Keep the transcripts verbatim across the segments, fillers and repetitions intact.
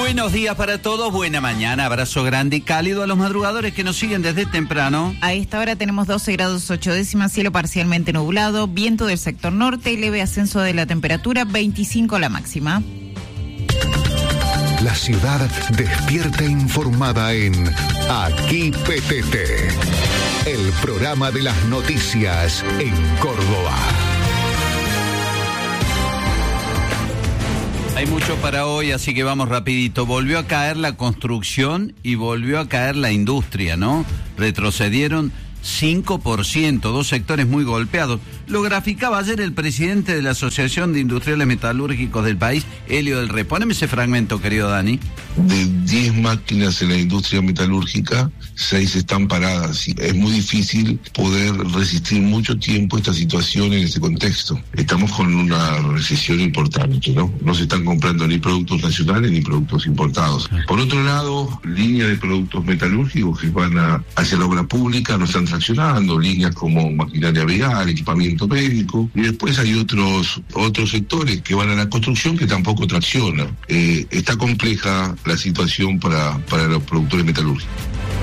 Buenos días para todos, buena mañana, abrazo grande y cálido a los madrugadores que nos siguen desde temprano. A esta hora tenemos doce grados ocho décimas, cielo parcialmente nublado, viento del sector norte y leve ascenso de la temperatura, veinticinco la máxima. La ciudad despierta informada en Aquí P T T, el programa de las noticias en Córdoba. Hay mucho para hoy, así que vamos rapidito. Volvió a caer la construcción y volvió a caer la industria, ¿no? Retrocedieron cinco por ciento, dos sectores muy golpeados. Lo graficaba ayer el presidente de la Asociación de Industriales Metalúrgicos del país, Helio del Rey. Poneme ese fragmento, querido Dani. De diez máquinas en la industria metalúrgica, seis están paradas. Es muy difícil poder resistir mucho tiempo esta situación en este contexto. Estamos con una recesión importante, ¿no? No se están comprando ni productos nacionales ni productos importados. Por otro lado, líneas de productos metalúrgicos que van a, hacia la obra pública no están traccionando, líneas como maquinaria vial, equipamiento médico, y después hay otros otros sectores que van a la construcción que tampoco traccionan. Eh, está compleja la situación para, para los productores metalúrgicos.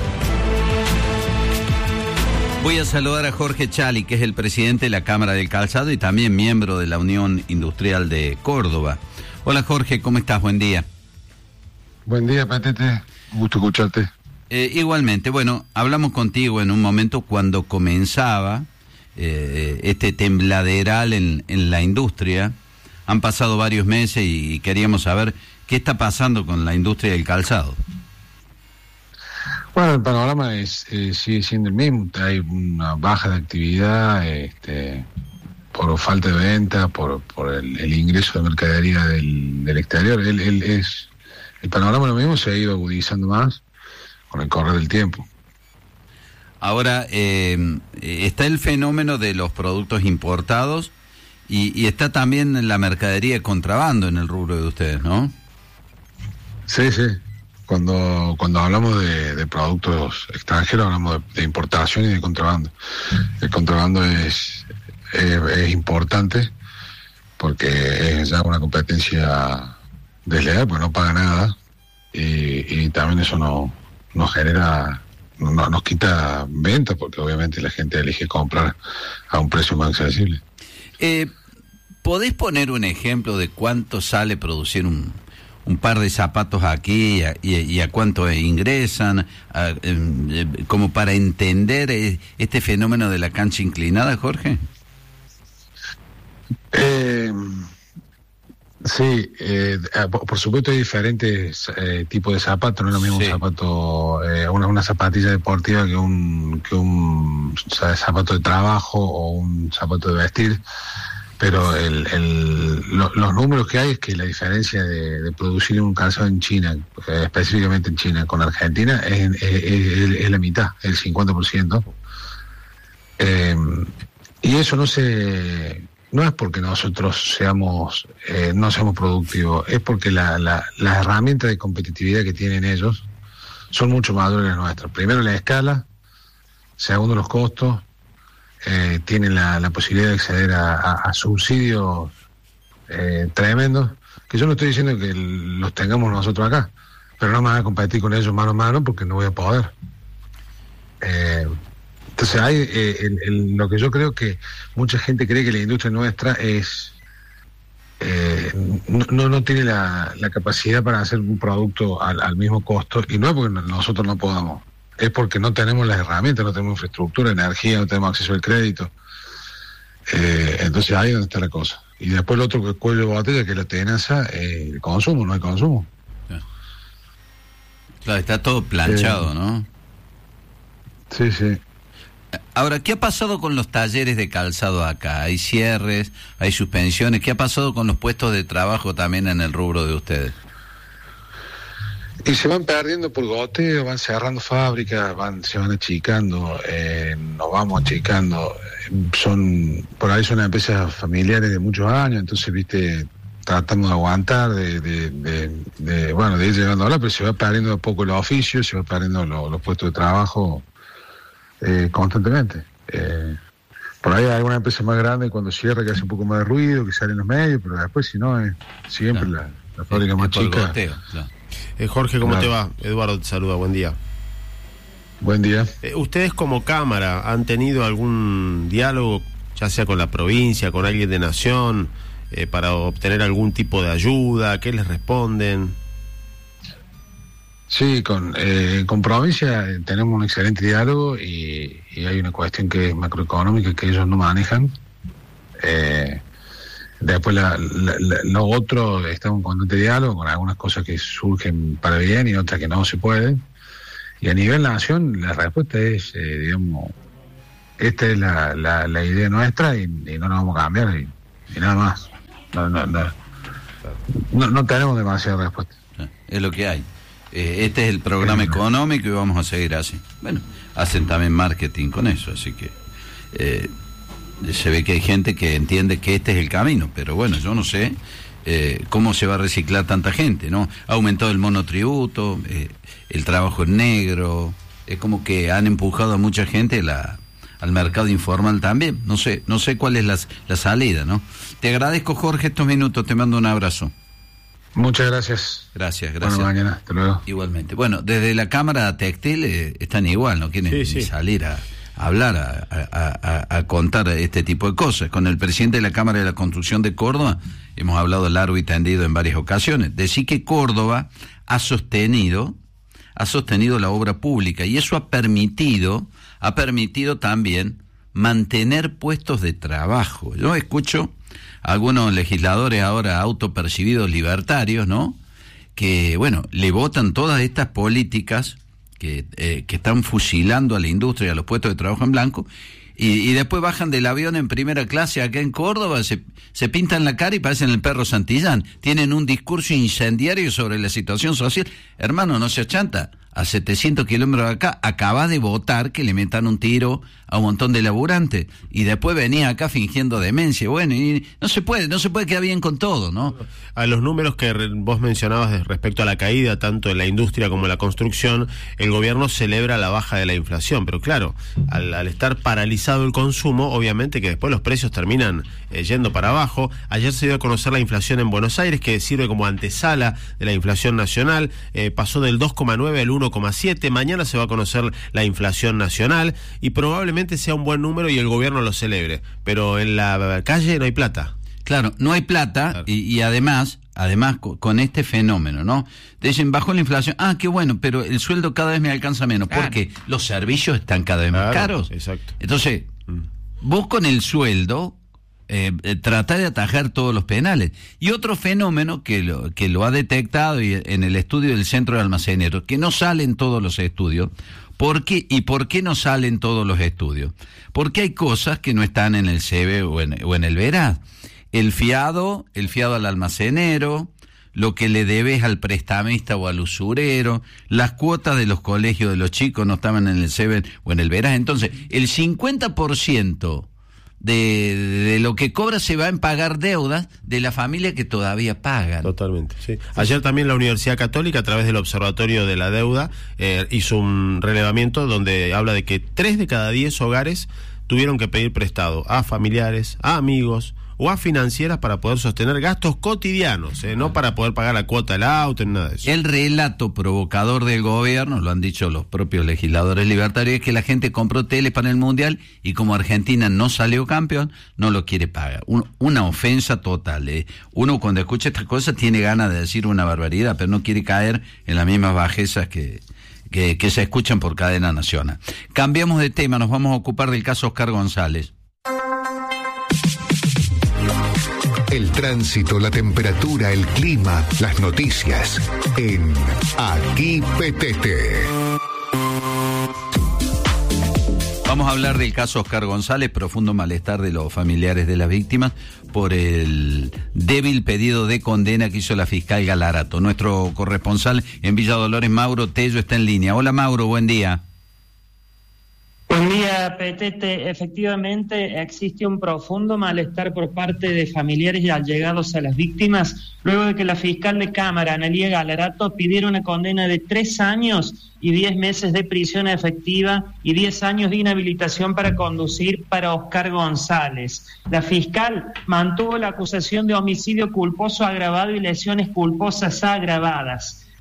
Voy a saludar a Jorge Chali, que es el presidente de la Cámara del Calzado y también miembro de la Unión Industrial de Córdoba. Hola Jorge, ¿cómo estás? Buen día. Buen día, Petete. Gusto escucharte. Eh, igualmente, bueno, hablamos contigo en un momento cuando comenzaba eh, este tembladeral en, en la industria. Han pasado varios meses y queríamos saber qué está pasando con la industria del calzado. Bueno, el panorama es, eh, sigue siendo el mismo. Hay una baja de actividad este, por falta de venta, por, por el, el ingreso de mercadería del, del exterior. El, el, es, el panorama lo mismo, se ha ido agudizando más con el correr del tiempo. Ahora, eh, está el fenómeno de los productos importados y, y está también la mercadería de contrabando en el rubro de ustedes, ¿no? Sí, sí. Cuando cuando hablamos de, de productos extranjeros, hablamos de, de importación y de contrabando. El contrabando es, es, es importante porque es ya una competencia desleal, porque no paga nada y, y también eso no nos genera, no, nos quita ventas porque obviamente la gente elige comprar a un precio más accesible. Eh, ¿Podés poner un ejemplo de cuánto sale producir un un par de zapatos aquí y a, y, y a cuánto ingresan, a, eh, como para entender eh, este fenómeno de la cancha inclinada, Jorge? Eh, sí, eh, por supuesto hay diferentes eh, tipos de zapatos, no es lo mismo sí. un zapato, eh, una, una zapatilla deportiva que un, que un o sea, zapato de trabajo o un zapato de vestir. Pero el, el, lo, los números que hay es que la diferencia de, de producir un calzado en China, eh, específicamente en China, con Argentina, es, es, es, es la mitad, el cincuenta por ciento. Eh, y eso no se no es porque nosotros seamos eh, no seamos productivos, es porque la, la, las herramientas de competitividad que tienen ellos son mucho mayores que las nuestras. Primero la escala, segundo los costos. Eh, tienen la, la posibilidad de acceder a, a, a subsidios eh, tremendos, que yo no estoy diciendo que los tengamos nosotros acá, pero no me voy a competir con ellos mano a mano porque no voy a poder. Eh, entonces hay eh, el, el, lo que yo creo que mucha gente cree que la industria nuestra es eh, no, no tiene la, la capacidad para hacer un producto al, al mismo costo, y no es porque nosotros no podamos, es porque no tenemos las herramientas, no tenemos infraestructura, energía, no tenemos acceso al crédito. Eh, entonces ahí es donde está la cosa. Y después el otro cuello de botella, que es la tenaza, eh, el consumo, no hay consumo. Claro, está todo planchado, eh, ¿no? Sí, sí. Ahora, ¿qué ha pasado con los talleres de calzado acá? ¿Hay cierres? ¿Hay suspensiones? ¿Qué ha pasado con los puestos de trabajo también en el rubro de ustedes? Y se van perdiendo por goteo, van cerrando fábricas, van se van achicando, eh, nos vamos achicando. Son por ahí son empresas familiares de muchos años, entonces, viste, tratamos de aguantar, de, de, de, de bueno, de ir llegando a la, pero se va perdiendo un poco el oficio, se va perdiendo lo, los puestos de trabajo eh, constantemente. Eh, por ahí hay alguna empresa más grande cuando cierra que hace un poco más de ruido, que sale en los medios, pero después si no es siempre claro. la, la fábrica es, más es chica. Goteo, claro. Eh, Jorge, ¿cómo Claro. te va? Eduardo te saluda, buen día. Buen día. Eh, ¿Ustedes como Cámara han tenido algún diálogo, ya sea con la provincia, con alguien de Nación, eh, para obtener algún tipo de ayuda? ¿Qué les responden? Sí, con, eh, con provincia tenemos un excelente diálogo y, y hay una cuestión que es macroeconómica que ellos no manejan. Eh, después la, la, la, lo otro, estamos en constante diálogo con algunas cosas que surgen para bien y otras que no se pueden. Y a nivel nación la respuesta es, eh, digamos, esta es la, la, la idea nuestra y, y no nos vamos a cambiar y, y nada más. No, no, no, no, no tenemos demasiada respuesta. Es lo que hay. Eh, este es el programa económico y vamos a seguir así. Bueno, hacen también marketing con eso, así que eh, se ve que hay gente que entiende que este es el camino, pero bueno, yo no sé eh, cómo se va a reciclar tanta gente, ¿no? Ha aumentado el monotributo, eh, el trabajo en negro, es como que han empujado a mucha gente la, al mercado informal también. No sé, no sé cuál es la, la salida, ¿no? Te agradezco, Jorge, estos minutos, te mando un abrazo. Muchas gracias. Gracias, gracias. Bueno, mañana, hasta luego. Igualmente. Bueno, desde la Cámara Textil eh, están igual, no quieren Sí, ni sí. salir a, a hablar, a, a, a, a contar este tipo de cosas. Con el presidente de la Cámara de la Construcción de Córdoba hemos hablado largo y tendido en varias ocasiones. Decir que Córdoba ha sostenido, ha sostenido la obra pública y eso ha permitido, ha permitido también mantener puestos de trabajo. Yo escucho a algunos legisladores ahora autopercibidos libertarios, ¿no?, que, bueno, le votan todas estas políticas que, eh, que están fusilando a la industria y a los puestos de trabajo en blanco, y, y después bajan del avión en primera clase acá en Córdoba, se, se pintan la cara y parecen el perro Santillán. Tienen un discurso incendiario sobre la situación social. Hermano, no se achanta. A setecientos kilómetros de acá, acaba de votar que le metan un tiro a un montón de laburantes y después venía acá fingiendo demencia. Bueno, y no se puede, no se puede quedar bien con todo, ¿no? A los números que re- vos mencionabas de- respecto a la caída, tanto en la industria como en la construcción, el gobierno celebra la baja de la inflación, pero claro, al, al estar paralizado el consumo, obviamente que después los precios terminan eh, yendo para abajo. Ayer se dio a conocer la inflación en Buenos Aires, que sirve como antesala de la inflación nacional, eh, pasó del dos coma nueve al uno coma siete, mañana se va a conocer la inflación nacional y probablemente sea un buen número y el gobierno lo celebre, pero en la calle no hay plata. Claro, no hay plata. Claro. y, y además, además con, con este fenómeno, ¿no? Te dicen, bajó la inflación, ah, qué bueno, pero el sueldo cada vez me alcanza menos, claro, porque los servicios están cada vez más claro, caros. Exacto. Entonces, mm. vos con el sueldo eh, eh, tratá de atajar todos los penales. Y otro fenómeno que lo, que lo ha detectado y en el estudio del Centro de Almaceneros, que no salen todos los estudios. ¿Por qué? ¿Y por qué no salen todos los estudios? Porque hay cosas que no están en el C E B o en, o en el Veraz. El fiado, el fiado al almacenero, lo que le debes al prestamista o al usurero, las cuotas de los colegios de los chicos no estaban en el C E B o en el Veraz. Entonces, el cincuenta por ciento de, de lo que cobra se va en pagar deudas de la familia que todavía pagan. Totalmente, sí. Ayer también la Universidad Católica, a través del Observatorio de la Deuda, eh, hizo un relevamiento donde habla de que tres de cada diez hogares tuvieron que pedir prestado a familiares, a amigos o a financieras para poder sostener gastos cotidianos, eh, no para poder pagar la cuota del auto, ni nada de eso. El relato provocador del gobierno, lo han dicho los propios legisladores libertarios, es que la gente compró tele para el Mundial y como Argentina no salió campeón, no lo quiere pagar. Un, una ofensa total. Eh. Uno cuando escucha estas cosas tiene ganas de decir una barbaridad, pero no quiere caer en las mismas bajezas que... Que, que se escuchan por cadena nacional. Cambiamos de tema, nos vamos a ocupar del caso Oscar González. El tránsito, la temperatura, el clima, las noticias en Aquí Petete. Vamos a hablar del caso Oscar González, profundo malestar de los familiares de las víctimas por el débil pedido de condena que hizo la fiscal Galarato. Nuestro corresponsal en Villa Dolores, Mauro Tello, está en línea. Hola Mauro, buen día. Buen día, Petete. Efectivamente, existe un profundo malestar por parte de familiares y allegados a las víctimas, luego de que la fiscal de Cámara, Analía Galarato, pidiera una condena de tres años y diez meses de prisión efectiva y diez años de inhabilitación para conducir para Oscar González. La fiscal mantuvo la acusación de homicidio culposo agravado y lesiones culposas agravadas.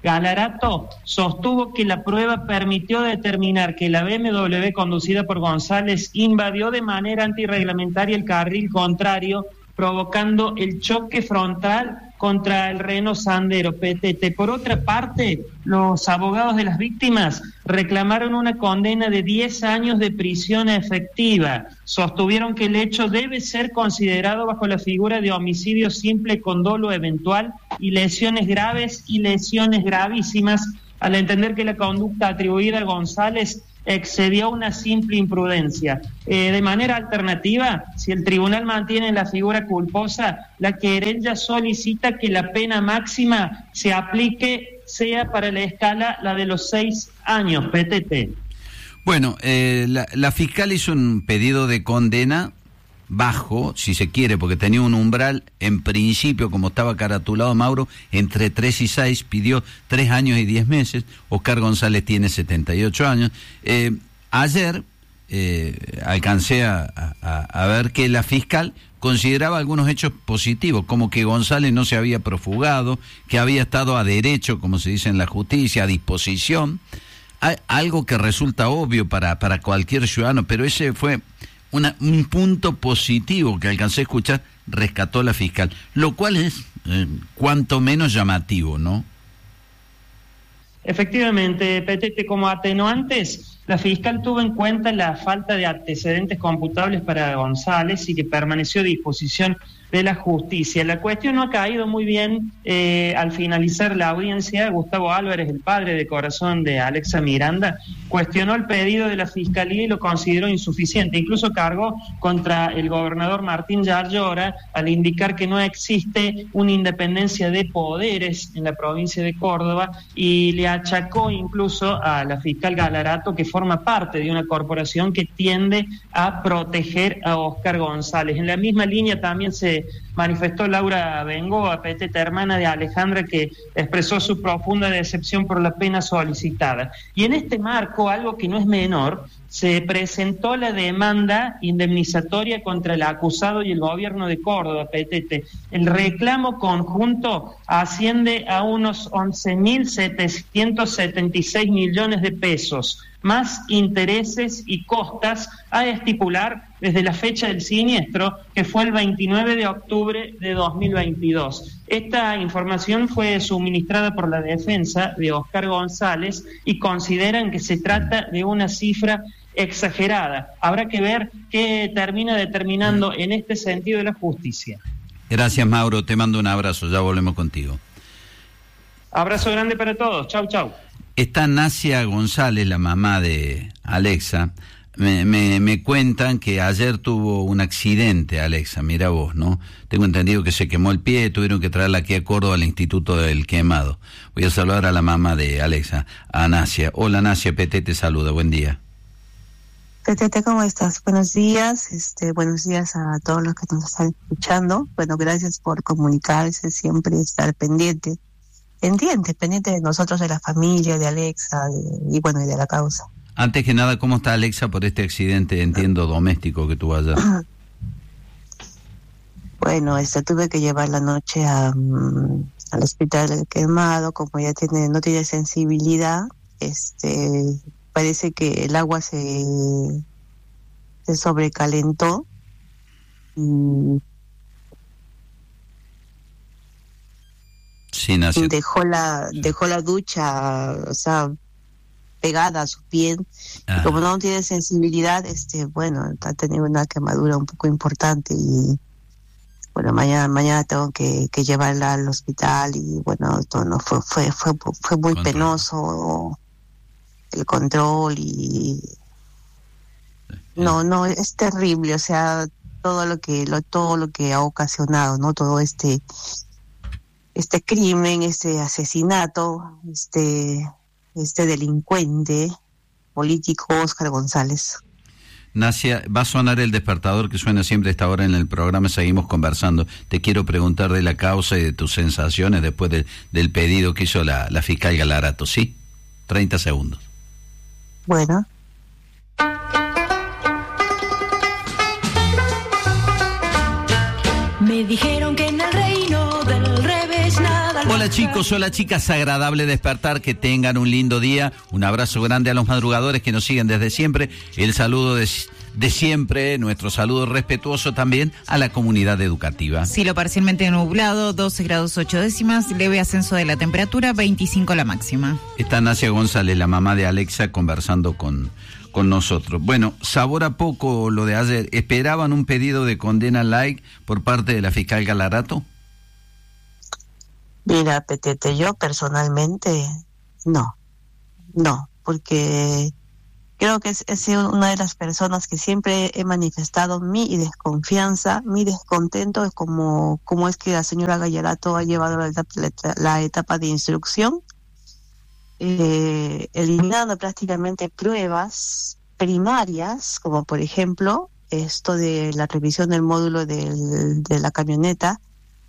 Galarato sostuvo que la prueba permitió determinar que la B M W conducida por González invadió de manera antirreglamentaria el carril contrario, provocando el choque frontal contra el Renault Sandero P T T. Por otra parte, los abogados de las víctimas reclamaron una condena de diez años de prisión efectiva. Sostuvieron que el hecho debe ser considerado bajo la figura de homicidio simple con dolo eventual y lesiones graves y lesiones gravísimas, al entender que la conducta atribuida a González excedió una simple imprudencia. Eh, de manera alternativa, si el tribunal mantiene la figura culposa, la querella solicita que la pena máxima se aplique, sea para la escala la de los seis años, P T T. Bueno, eh, la, la fiscal hizo un pedido de condena bajo, si se quiere, porque tenía un umbral, en principio, como estaba caratulado Mauro, entre tres y seis, pidió tres años y diez meses. Oscar González tiene setenta y ocho años. Eh, ayer eh, alcancé a, a, a ver que la fiscal consideraba algunos hechos positivos, como que González no se había profugado, que había estado a derecho, como se dice en la justicia, a disposición, Hay algo que resulta obvio para, para cualquier ciudadano, pero ese fue Una, un punto positivo que alcancé a escuchar, rescató la fiscal, lo cual es eh, cuanto menos llamativo, ¿no? Efectivamente, Petete, como atenuantes, la fiscal tuvo en cuenta la falta de antecedentes computables para González y que permaneció a disposición de la justicia. La cuestión no ha caído muy bien eh, al finalizar la audiencia. Gustavo Álvarez, el padre de corazón de Alexa Miranda, cuestionó el pedido de la fiscalía y lo consideró insuficiente. Incluso cargó contra el gobernador Martín Yarlora al indicar que no existe una independencia de poderes en la provincia de Córdoba, y le achacó incluso a la fiscal Galarato que forma parte de una corporación que tiende a proteger a Oscar González. En la misma línea también se manifestó Laura Bengoa, peteta hermana de Alejandra, que expresó su profunda decepción por la pena solicitada. Y en este marco, algo que no es menor, se presentó la demanda indemnizatoria contra el acusado y el gobierno de Córdoba, Petete. El reclamo conjunto asciende a unos once mil setecientos setenta y seis millones de pesos, más intereses y costas, a estipular desde la fecha del siniestro, que fue el veintinueve de octubre de dos mil veintidós. Esta información fue suministrada por la defensa de Oscar González y consideran que se trata de una cifra exagerada. Habrá que ver qué termina determinando en este sentido de la justicia. Gracias, Mauro, te mando un abrazo, ya volvemos contigo. Abrazo grande para todos, chau, chau. Está Nacia González, la mamá de Alexa. Me, me, me cuentan que ayer tuvo un accidente, Alexa, mira vos, ¿no? Tengo entendido que se quemó el pie, tuvieron que traerla aquí a Córdoba al Instituto del Quemado. Voy a saludar a la mamá de Alexa, a Nacia. Hola, Nacia, Pete te saluda, buen día. Petete, ¿cómo estás? Buenos días, este, buenos días a todos los que nos están escuchando. Bueno, gracias por comunicarse, siempre estar pendiente, pendiente, pendiente de nosotros, de la familia, de Alexa, de, y bueno, y de la causa. Antes que nada, ¿cómo está Alexa por este accidente, entiendo, doméstico que tuvo allá? Bueno, este, tuve que llevar la noche a, um, al hospital del Quemado, como ella tiene, no tiene sensibilidad, este, parece que el agua se, se sobrecalentó y sí, nació. dejó la, dejó la ducha, o sea, pegada a su piel. Ah. Y como no tiene sensibilidad, este, bueno, ha tenido una quemadura un poco importante y bueno, mañana mañana tengo que, que llevarla al hospital y bueno, todo no fue fue fue fue muy control. penoso el control y no no es terrible, o sea, todo lo que lo todo lo que ha ocasionado, ¿no? Todo este este crimen, este asesinato, este este delincuente político Oscar González. Nacia, va a sonar el despertador que suena siempre a esta hora en el programa, seguimos conversando. Te quiero preguntar de la causa y de tus sensaciones después de, del pedido que hizo la, la fiscal Galarato, ¿sí? treinta segundos. Bueno. Me dijeron que en el reino del revés nada. Hola Hola chicos, hola chicas, agradable despertar, que tengan un lindo día. Un abrazo grande a los madrugadores que nos siguen desde siempre. El saludo de, de siempre, nuestro saludo respetuoso también a la comunidad educativa. Cielo parcialmente nublado, doce grados ocho décimas, leve ascenso de la temperatura, veinticinco la máxima. Está Nacia González, la mamá de Alexa, conversando con, con nosotros. Bueno, sabor a poco lo de ayer. ¿Esperaban un pedido de condena light por parte de la fiscal Galarato? Mira, Petete, yo personalmente no, no, porque creo que es, es una de las personas que siempre he manifestado mi desconfianza, mi descontento es como, como es que la señora Galarato ha llevado la etapa, la etapa de instrucción, eh, eliminando prácticamente pruebas primarias, como por ejemplo esto de la revisión del módulo del, de la camioneta,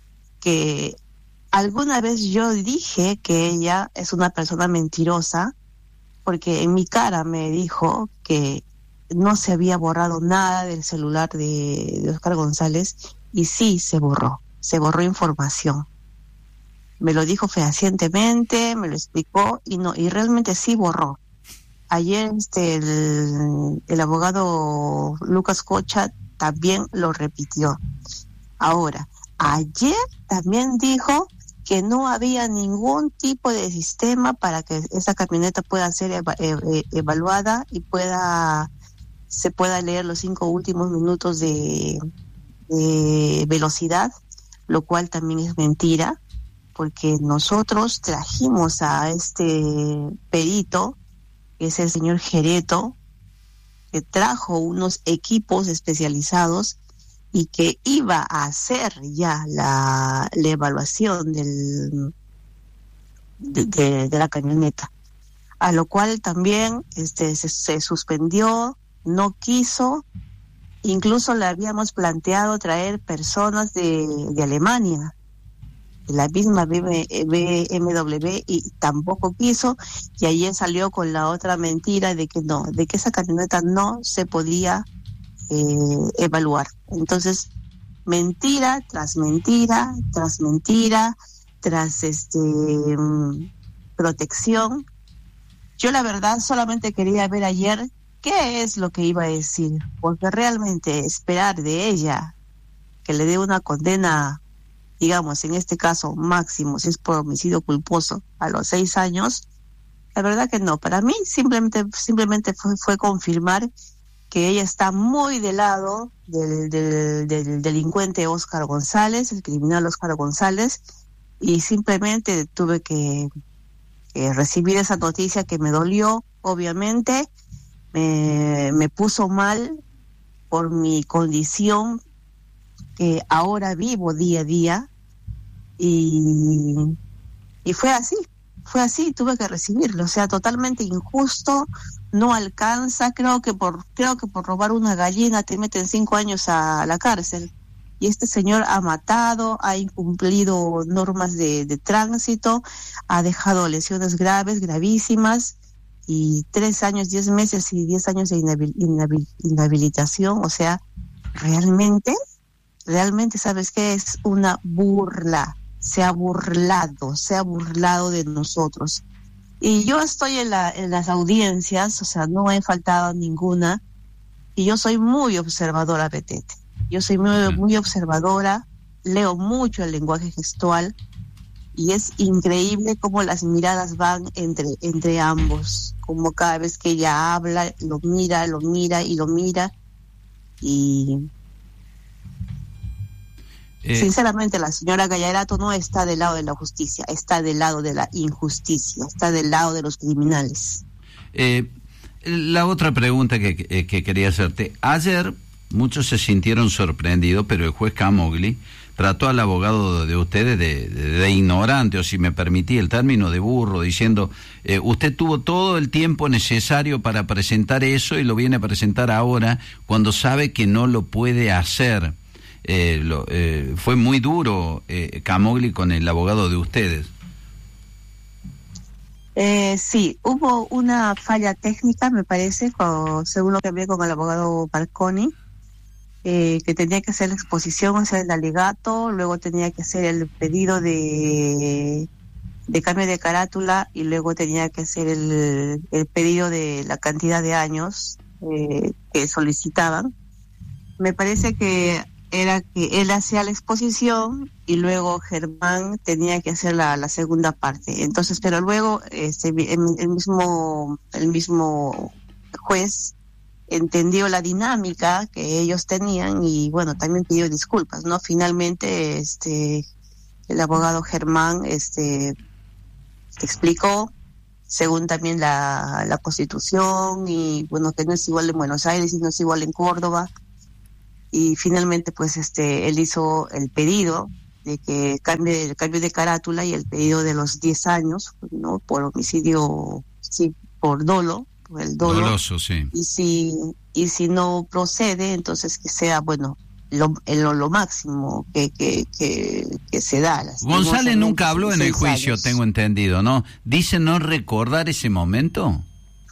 que alguna vez yo dije que ella es una persona mentirosa, porque en mi cara me dijo que no se había borrado nada del celular de, de Óscar González, y sí se borró, se borró información. Me lo dijo fehacientemente, me lo explicó, y no, y realmente sí borró. Ayer este el, el abogado Lucas Cocha también lo repitió. Ahora, ayer también dijo que no había ningún tipo de sistema para que esa camioneta pueda ser eva- ev- evaluada y pueda se pueda leer los cinco últimos minutos de, de velocidad, lo cual también es mentira, porque nosotros trajimos a este perito, que es el señor Gereto, que trajo unos equipos especializados y que iba a hacer ya la, la evaluación del de, de, de la camioneta, a lo cual también este se, se suspendió, no quiso. Incluso le habíamos planteado traer personas de, de Alemania, de la misma B M W, y tampoco quiso, y ayer salió con la otra mentira de que no, de que esa camioneta no se podía Eh, evaluar. Entonces, mentira tras mentira, tras mentira, tras este um, protección. Yo la verdad solamente quería ver ayer qué es lo que iba a decir, porque realmente esperar de ella que le dé una condena, digamos, en este caso máximo, si es por homicidio culposo, a los seis años, la verdad que no. Para mí simplemente, simplemente fue, fue confirmar que ella está muy del lado del, del, del delincuente Óscar González, el criminal Óscar González, y simplemente tuve que, que recibir esa noticia que me dolió, obviamente, me, me puso mal por mi condición que ahora vivo día a día, y, y fue así, fue así, tuve que recibirlo, o sea, totalmente injusto. No alcanza, creo que por creo que por robar una gallina te meten cinco años a la cárcel, y este señor ha matado, ha incumplido normas de, de tránsito, ha dejado lesiones graves, gravísimas, y tres años, diez meses y diez años de inhabil, inhabil, inhabilitación. O sea, realmente, realmente, ¿sabes qué? Es una burla, se ha burlado, se ha burlado de nosotros. Y yo estoy en, la, en las audiencias, o sea, no he faltado ninguna, y yo soy muy observadora, Petete. Yo soy muy, muy observadora, leo mucho el lenguaje gestual, y es increíble cómo las miradas van entre, entre ambos, como cada vez que ella habla, lo mira, lo mira y lo mira, y... Eh, Sinceramente, la señora Galarato no está del lado de la justicia, está del lado de la injusticia, está del lado de los criminales. Eh, la otra pregunta que, que, que quería hacerte. Ayer muchos se sintieron sorprendidos, pero el juez Camogli trató al abogado de ustedes de, de, de ignorante, o si me permitía el término, de burro, diciendo, eh, usted tuvo todo el tiempo necesario para presentar eso y lo viene a presentar ahora cuando sabe que no lo puede hacer. Eh, lo, eh, fue muy duro eh, Camogli con el abogado de ustedes. Eh, sí, hubo una falla técnica, me parece, con, según lo que hablé con el abogado Marconi, eh, que tenía que hacer la exposición, hacer el alegato, luego tenía que hacer el pedido de de cambio de carátula y luego tenía que hacer el, el pedido de la cantidad de años eh, que solicitaban. Me parece que era que él hacía la exposición y luego Germán tenía que hacer la, la segunda parte. Entonces, pero luego este, el, el mismo el mismo juez entendió la dinámica que ellos tenían y bueno, también pidió disculpas, ¿no? Finalmente, este, el abogado Germán, este, explicó, según también la, la Constitución, y bueno, que no es igual en Buenos Aires y no es igual en Córdoba. Y finalmente, pues, este, él hizo el pedido de que cambie el cambio de carátula y el pedido de los diez años, ¿no? Por homicidio, sí, por dolo, por el dolo. Doloso, sí. Y si, y si no procede, entonces que sea, bueno, lo, lo, lo máximo que, que, que, que se da. González nunca habló en el juicio, años. Tengo entendido, ¿no? Dice no recordar ese momento.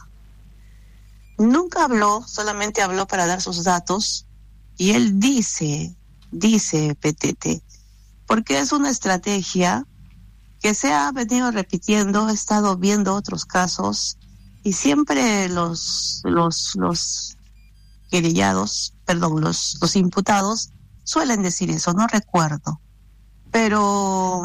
Nunca habló, solamente habló para dar sus datos. Y él dice, dice Petete, porque es una estrategia que se ha venido repitiendo, he estado viendo otros casos y siempre los los los querellados, perdón, los los imputados suelen decir eso, no recuerdo, pero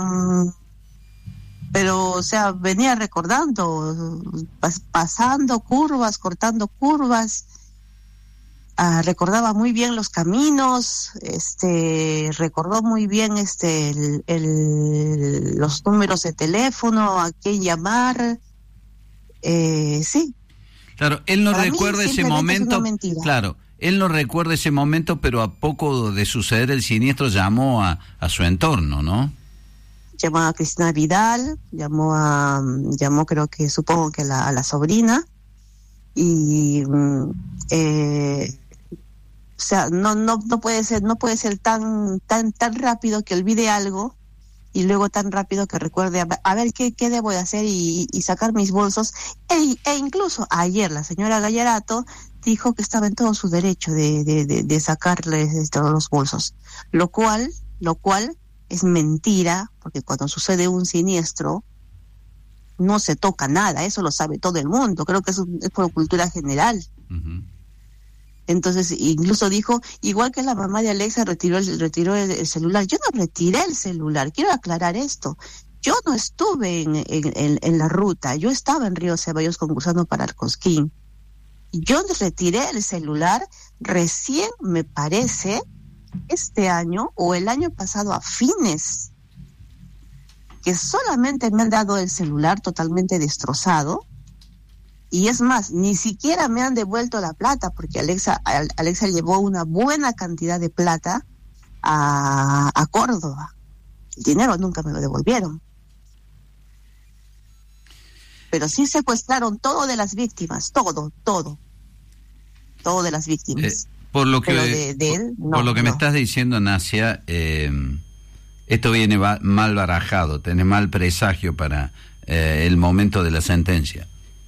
pero o sea, venía recordando, pas, pasando curvas, cortando curvas. Uh, recordaba muy bien los caminos, este, recordó muy bien este el, el, los números de teléfono, a quién llamar, eh, sí. Claro, él no Para recuerda mí, ese momento, claro, él no recuerda ese momento, pero a poco de suceder el siniestro llamó a, a su entorno, ¿no? Llamó a Cristina Vidal, llamó a, llamó creo que supongo que la, a la sobrina y eh, o sea, no, no, no puede ser, no puede ser tan, tan, tan rápido que olvide algo y luego tan rápido que recuerde a, a ver qué, qué debo de hacer y, y sacar mis bolsos. E, e incluso ayer la señora Gallarato dijo que estaba en todo su derecho de, de, de, de sacarles todos los bolsos, lo cual, lo cual es mentira, porque cuando sucede un siniestro no se toca nada, eso lo sabe todo el mundo, creo que eso es por cultura general. Uh-huh. Entonces, incluso dijo, igual que la mamá de Alexa retiró el, retiró el, el celular, yo no retiré el celular, quiero aclarar esto, yo no estuve en, en, en, en la ruta, yo estaba en Río Ceballos concursando para el Cosquín, yo retiré el celular recién, me parece, este año o el año pasado a fines, que solamente me han dado el celular totalmente destrozado. Y es más, ni siquiera me han devuelto la plata, porque Alexa, Alexa llevó una buena cantidad de plata a, a Córdoba. El dinero nunca me lo devolvieron. Pero sí secuestraron todo de las víctimas, todo, todo. Todo de las víctimas. Eh, por lo que, de, de él, no, por lo que no. me estás diciendo, Nacia, eh, esto viene va, mal barajado, tenés mal presagio para eh, el momento de la sentencia.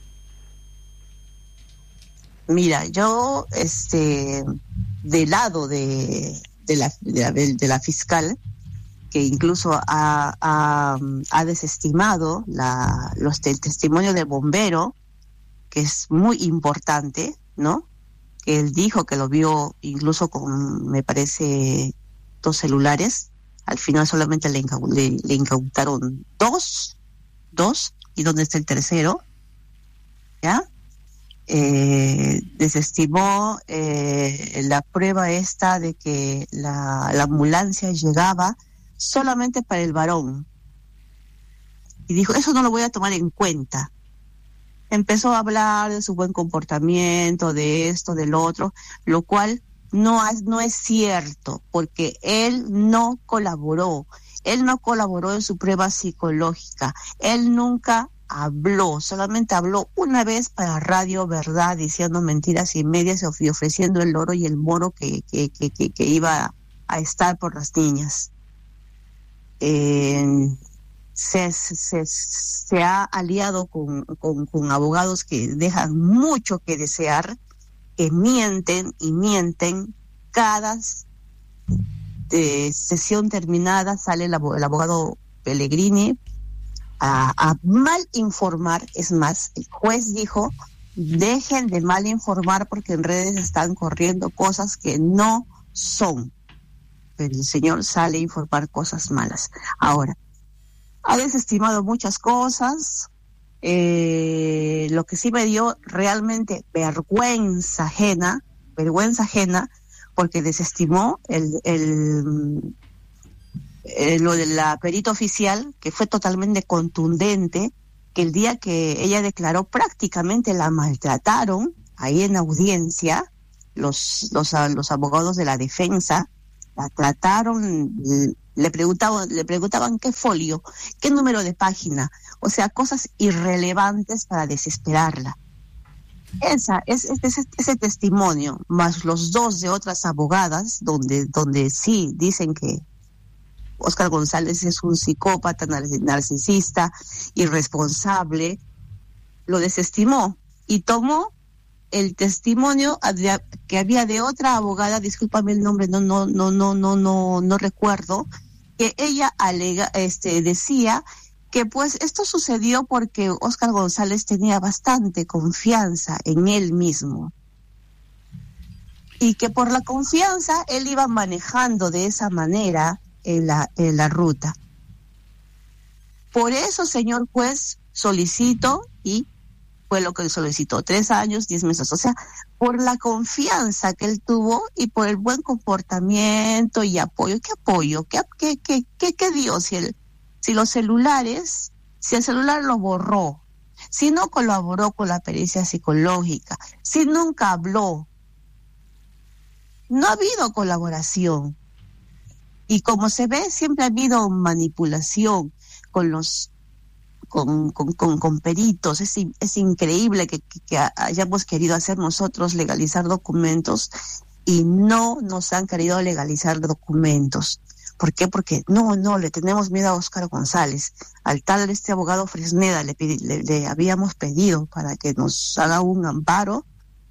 Mira, yo, este, del lado de, de, la, de, la, de la fiscal, que incluso ha, ha, ha desestimado la, los, el testimonio del bombero, que es muy importante, ¿no? Que él dijo que lo vio incluso con, me parece, dos celulares. Al final solamente le, incau- le, le incautaron dos, dos, y ¿dónde está el tercero? ¿Ya? Eh, desestimó eh, la prueba esta de que la, la ambulancia llegaba solamente para el varón y dijo, eso no lo voy a tomar en cuenta. Empezó a hablar de su buen comportamiento, de esto, del otro, lo cual no es, no es cierto, porque él no colaboró, él no colaboró en su prueba psicológica, él nunca habló, solamente habló una vez para Radio Verdad diciendo mentiras y medias y ofreciendo el oro y el moro que, que, que, que, que iba a estar por las niñas. Eh, se, se, se ha aliado con, con, con abogados que dejan mucho que desear, que mienten y mienten. Cada eh, sesión terminada sale el, el abogado Pellegrini a, a mal informar. Es más, el juez dijo, dejen de mal informar porque en redes están corriendo cosas que no son. Pero el señor sale a informar cosas malas. Ahora, ha desestimado muchas cosas. Eh, lo que sí me dio realmente vergüenza ajena, vergüenza ajena, porque desestimó el, el, el lo de la perito oficial, que fue totalmente contundente, que el día que ella declaró prácticamente la maltrataron ahí en audiencia, los, los, los abogados de la defensa la trataron, le preguntaban, le preguntaban qué folio, qué número de página, o sea, cosas irrelevantes para desesperarla. Esa, es, es, ese, ese testimonio, más los dos de otras abogadas, donde, donde sí dicen que Óscar González es un psicópata, narcisista, irresponsable, lo desestimó y tomó el testimonio que había de otra abogada, discúlpame el nombre, no, no, no, no, no, no, no recuerdo, que ella alega, este, decía que pues esto sucedió porque Óscar González tenía bastante confianza en él mismo y que por la confianza él iba manejando de esa manera en la, en la ruta. Por eso, señor juez, solicito, y fue lo que solicitó, tres años, diez meses, o sea, por la confianza que él tuvo y por el buen comportamiento y apoyo. ¿Qué apoyo? ¿Qué, qué, qué, qué, qué dio? Si, el, si los celulares, si el celular lo borró, si no colaboró con la pericia psicológica, si nunca habló, no ha habido colaboración. Y como se ve, siempre ha habido manipulación con los con, con, con, con peritos. Es, es increíble que, que, que hayamos querido hacer nosotros legalizar documentos y no nos han querido legalizar documentos. ¿Por qué? Porque no, no, le tenemos miedo a Óscar González. Al tal este abogado Fresneda le, le, le habíamos pedido para que nos haga un amparo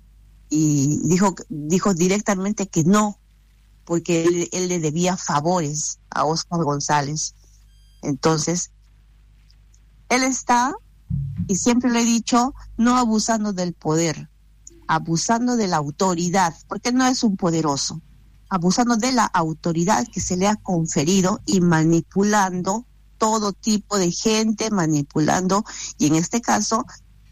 y dijo, dijo directamente que no, porque él, él le debía favores a Óscar González. Entonces, él está, y siempre lo he dicho, no abusando del poder, abusando de la autoridad, porque no es un poderoso, abusando de la autoridad que se le ha conferido y manipulando todo tipo de gente, manipulando, y en este caso,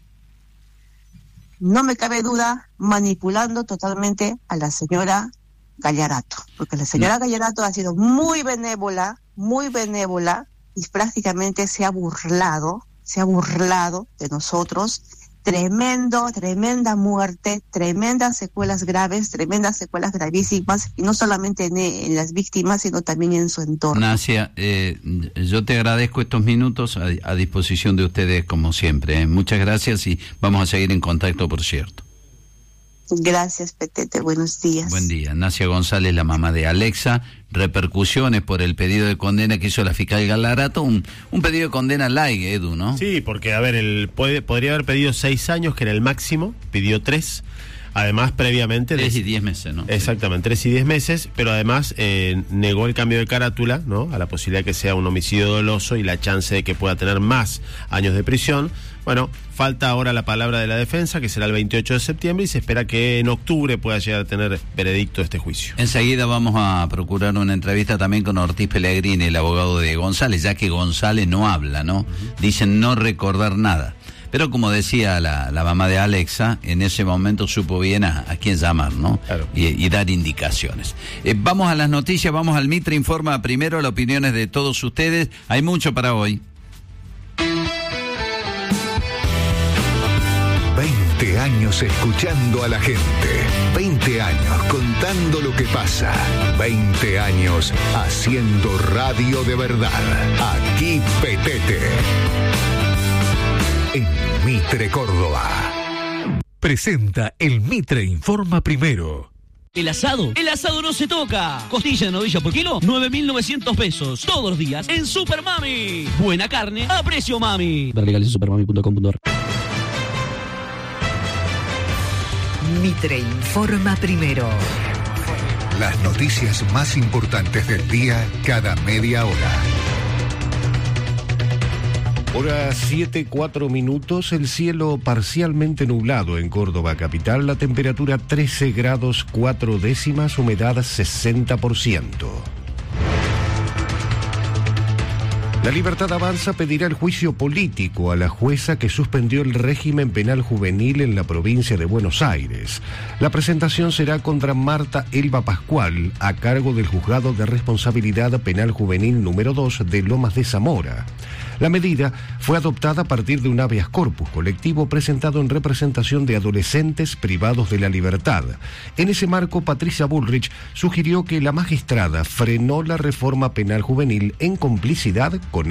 no me cabe duda, manipulando totalmente a la señora Gallarato, porque la señora Gallarato ha sido muy benévola, muy benévola, y prácticamente se ha burlado, se ha burlado de nosotros. Tremendo, tremenda muerte, tremendas secuelas graves, tremendas secuelas gravísimas, y no solamente en, en las víctimas, sino también en su entorno. Nacia, eh, yo te agradezco estos minutos a, a disposición de ustedes como siempre. ¿eh? Muchas gracias y vamos a seguir en contacto, por cierto. Gracias, Petete. Buenos días. Buen día. Nacia González, la mamá de Alexa. Repercusiones por el pedido de condena que hizo la fiscal Gallarato. Un, un pedido de condena light, Edu, ¿no? Sí, porque, a ver, él puede, podría haber pedido seis años, que era el máximo. Pidió tres. Además, previamente... Tres y diez meses, ¿no? Exactamente, tres y diez meses, pero además eh, negó el cambio de carátula, ¿no? A la posibilidad de que sea un homicidio doloso y la chance de que pueda tener más años de prisión. Bueno, falta ahora la palabra de la defensa, que será el veintiocho de septiembre, y se espera que en octubre pueda llegar a tener veredicto este juicio. Enseguida vamos a procurar una entrevista también con Ortiz Pellegrini, el abogado de González, ya que González no habla, ¿no? Uh-huh. Dicen no recordar nada. Pero como decía la, la mamá de Alexa, en ese momento supo bien a, a quién llamar, ¿no? Claro. Y, y dar indicaciones. Eh, vamos a las noticias, vamos al Mitre Informa primero, las opiniones de todos ustedes. Hay mucho para hoy. veinte años escuchando a la gente. veinte años contando lo que pasa. veinte años haciendo radio de verdad. Aquí Petete. En Mitre Córdoba. Presenta el Mitre Informa primero. El asado, el asado no se toca. Costilla de novilla por kilo, nueve mil novecientos pesos. Todos los días en Super Mami. Buena carne a precio mami. Ver legales en supermami punto com punto ar. Mitre Informa primero. Las noticias más importantes del día cada media hora. Hora siete, cuatro minutos, el cielo parcialmente nublado en Córdoba capital, la temperatura trece grados cuatro décimas, humedad sesenta por ciento. La Libertad Avanza pedirá el juicio político a la jueza que suspendió el régimen penal juvenil en la provincia de Buenos Aires. La presentación será contra Marta Elba Pascual, a cargo del Juzgado de Responsabilidad Penal Juvenil número dos de Lomas de Zamora. La medida fue adoptada a partir de un habeas corpus colectivo presentado en representación de adolescentes privados de la libertad. En ese marco, Patricia Bullrich sugirió que la magistrada frenó la reforma penal juvenil en complicidad con